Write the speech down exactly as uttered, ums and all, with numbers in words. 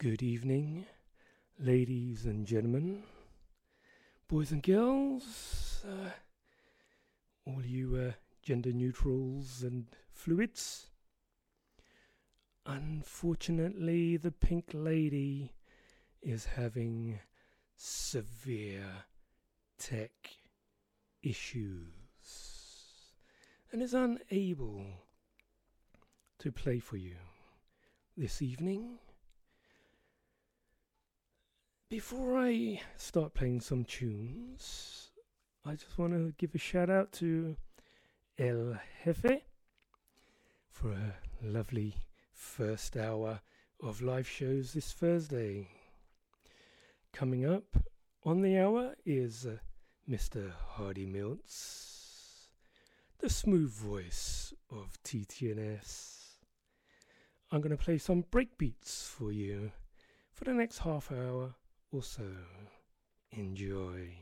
Good evening, ladies and gentlemen, boys and girls, uh, all you uh, gender neutrals and fluids. Unfortunately, the pink lady is having severe tech issues and is unable to play for you this evening. Before I start playing some tunes, I just want to give a shout out to El Jefe for a lovely first hour of live shows this Thursday. Coming up on the hour is uh, Mister Hardy Miltz, the smooth voice of T T N S. I'm going to play some breakbeats for you for the next half hour. Also, enjoy.